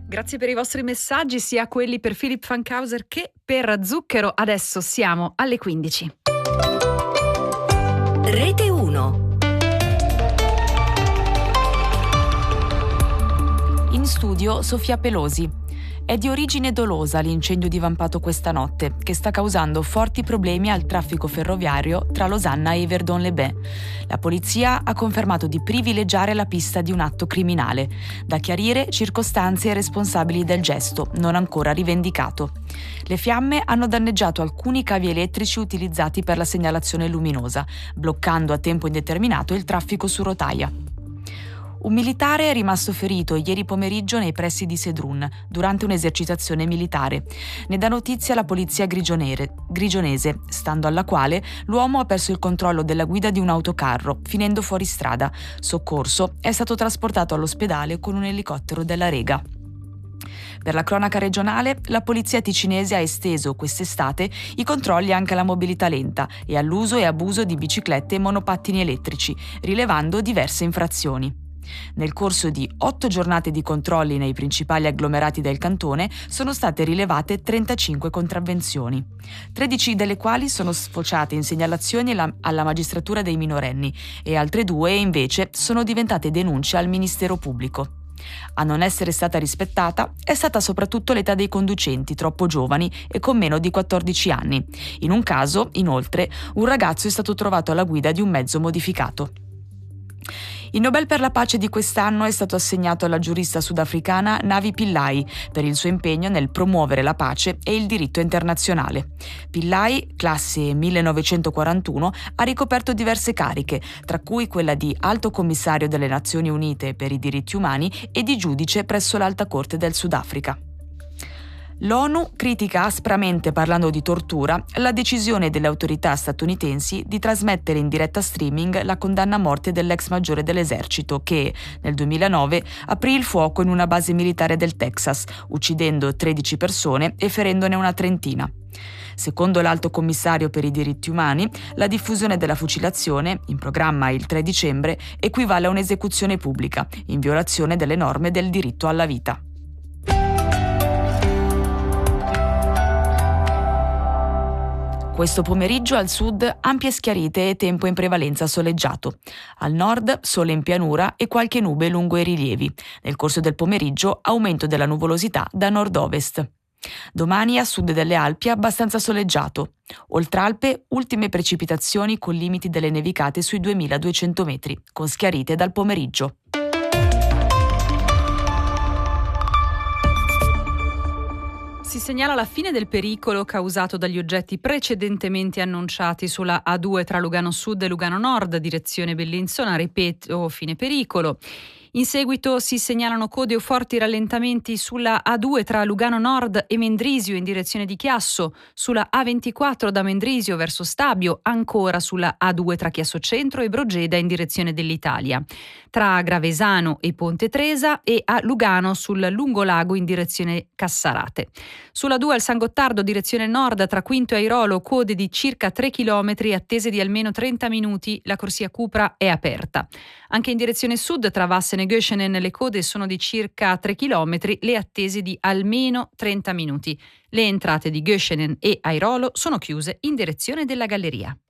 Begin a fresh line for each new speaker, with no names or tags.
Grazie per i vostri messaggi, sia quelli per Philip Fankhauser che per Zucchero. Adesso siamo alle 15.
Rete 1.
In studio Sofia Pelosi. È di origine dolosa l'incendio divampato questa notte, che sta causando forti problemi al traffico ferroviario tra Losanna e Yverdon-les-Bains. La polizia ha confermato di privilegiare la pista di un atto criminale, da chiarire circostanze e responsabili del gesto, non ancora rivendicato. Le fiamme hanno danneggiato alcuni cavi elettrici utilizzati per la segnalazione luminosa, bloccando a tempo indeterminato il traffico su rotaia. Un militare è rimasto ferito ieri pomeriggio nei pressi di Sedrun durante un'esercitazione militare. Ne dà notizia la polizia grigionese, stando alla quale l'uomo ha perso il controllo della guida di un autocarro, finendo fuori strada. Soccorso, è stato trasportato all'ospedale con un elicottero della Rega. Per la cronaca regionale, la polizia ticinese ha esteso quest'estate i controlli anche alla mobilità lenta e all'uso e abuso di biciclette e monopattini elettrici, rilevando diverse infrazioni. Nel corso di 8 giornate di controlli nei principali agglomerati del cantone sono state rilevate 35 contravvenzioni, 13 delle quali sono sfociate in segnalazioni alla magistratura dei minorenni e altre 2 invece sono diventate denunce al Ministero Pubblico. A non essere stata rispettata è stata soprattutto l'età dei conducenti, troppo giovani e con meno di 14 anni. In un caso, inoltre, un ragazzo è stato trovato alla guida di un mezzo modificato. Il Nobel per la pace di quest'anno è stato assegnato alla giurista sudafricana Navi Pillay per il suo impegno nel promuovere la pace e il diritto internazionale. Pillay, classe 1941, ha ricoperto diverse cariche, tra cui quella di Alto Commissario delle Nazioni Unite per i diritti umani e di giudice presso l'Alta Corte del Sudafrica. L'ONU critica aspramente, parlando di tortura, la decisione delle autorità statunitensi di trasmettere in diretta streaming la condanna a morte dell'ex maggiore dell'esercito che, nel 2009, aprì il fuoco in una base militare del Texas, uccidendo 13 persone e ferendone una trentina. Secondo l'Alto Commissario per i diritti umani, la diffusione della fucilazione, in programma il 3 dicembre, equivale a un'esecuzione pubblica, in violazione delle norme del diritto alla vita. Questo pomeriggio al sud ampie schiarite e tempo in prevalenza soleggiato. Al nord sole in pianura e qualche nube lungo i rilievi. Nel corso del pomeriggio aumento della nuvolosità da nord-ovest. Domani a sud delle Alpi abbastanza soleggiato. Oltralpe ultime precipitazioni con limiti delle nevicate sui 2200 metri, con schiarite dal pomeriggio.
Si segnala la fine del pericolo causato dagli oggetti precedentemente annunciati sulla A2 tra Lugano Sud e Lugano Nord, direzione Bellinzona, ripeto, fine pericolo. In seguito si segnalano code o forti rallentamenti sulla A2 tra Lugano Nord e Mendrisio in direzione di Chiasso, sulla A24 da Mendrisio verso Stabio, ancora sulla A2 tra Chiasso Centro e Brogeda in direzione dell'Italia, tra Gravesano e Ponte Tresa e a Lugano sul Lungolago in direzione Cassarate. Sulla 2 al San Gottardo direzione nord tra Quinto e Airolo code di circa 3 km attese di almeno 30 minuti, la corsia Cupra è aperta. Anche in direzione sud tra Vassen e Göschenen le code sono di circa 3 km, le attese di almeno 30 minuti. Le entrate di Göschenen e Airolo sono chiuse in direzione della galleria.